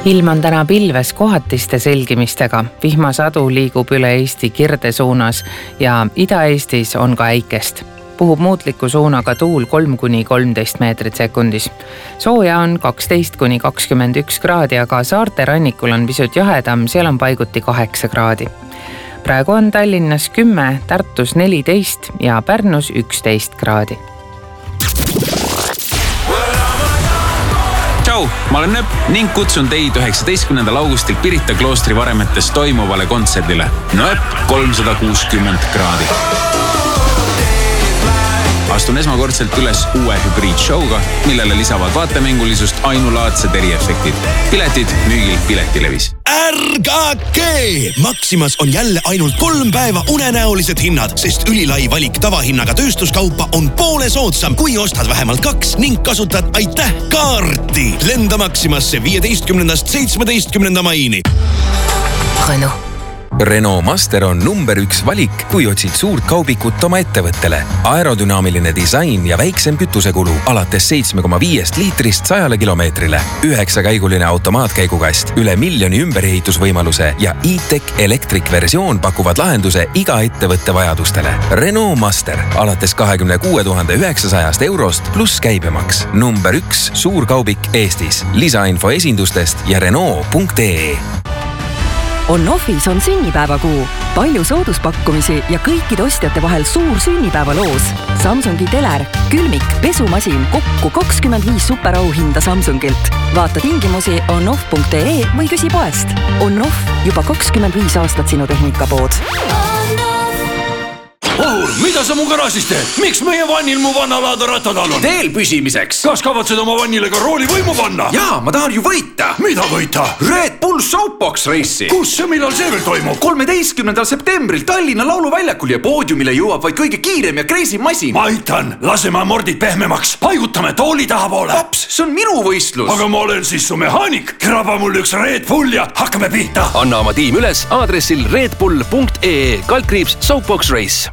Ilm on täna pilves kohatiste selgimistega. Vihmasadu liigub üle Eesti Kirde suunas ja Ida-Eestis on ka äikest. Puhub muutliku suunaga tuul 3–13 meetrit sekundis. Sooja on 12–21 kraadi, aga saarte rannikul on pisut jahedam, seal on paiguti 8 kraadi. Praegu on Tallinnas 10, Tartus 14 ja Pärnus 11 kraadi. Tšau, ma olen Nööp ning kutsun teid 19. augustil Pirita kloostri varemetes toimuvale kontserdile. Nööp 360 kraadi. Astun esmakordselt üles uue hübriidshowga, millele lisavad vaatemängulisust ainulaadsed eriefektid. Piletid müügil Piletilevis. Ärgake! Maximas on jälle ainult 3 päeva unenäolised hinnad, sest ülilai valik tavahinnaga tööstuskaupa on poole soodsam, kui ostad vähemalt 2 ning kasutad aitäh kaarti. Lenda Maximasse 15. 17. maini. Renault Master on number 1 valik, kui otsid suurt kaubikut oma ettevõttele. Aerodünaamiline disain ja väiksem kütusekulu alates 7,5 liitrist 100 kilomeetrile. 9-käiguline automaatkäigukast, üle 1 miljoni ümberehitusvõimaluse ja e-tech elektrikversioon pakuvad lahenduse iga ettevõtte vajadustele. Renault Master alates 26 900 eurost pluss käibemaks. Number 1 suurkaubik Eestis. Lisainfo esindustest ja Renault.ee. On-Offis on sünnipäevakuu. Palju sooduspakkumisi ja kõikide ostjate vahel suur sünnipäevaloos. Samsungi teler, külmik, pesumasin, kokku 25 superauhinda Samsungilt. Vaata tingimusi onoff.ee või küsi poest. On-Off, juba 25 aastat sinu tehnikapood. Ohur, mida sa mu garaažis teed? Miks meie vannil mu vannalaada rattad all on? Teel püsimiseks. Kas kavatsed oma vannile ka roolivõimu panna? Jaa, ma tahan ju võita. Mida võita? Red Bull Soapbox Race'i. Kus ja millal see veel toimub? 13. septembril Tallinna lauluväljakul ja poodiumile jõuab vaid kõige kiirem ja crazy masin. Ma aitan, laseme mordid pehmemaks. Paigutame tooli tahapoole. Paps, see on minu võistlus. Aga ma olen siis su mehaanik. Kraba mul üks Red Bull ja hakkame pihta. Anna oma tiim üles aadressil redbull.ee /Soapbox Race.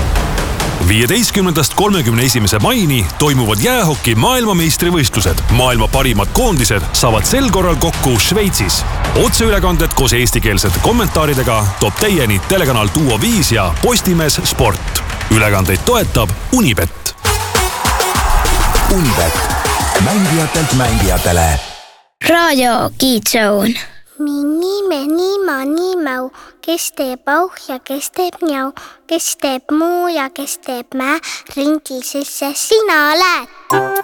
15. 31. maini toimuvad jäähoki maailmameistrivõistlused. Maailma parimad koondised saavad sel korral kokku Šveitsis. Otseülekanded koos eestikeelsete kommentaaridega toob teieni telekanal Duo 5 ja Postimees Sport. Ülekandeid toetab Unibet. Unibet. Mängijatelt mängijatele. Raadio Kiitsoon. Niimau, kes teeb auh ja kes teeb njau, kes teeb muu ja kes teeb mä, ringi sisse sina lähed.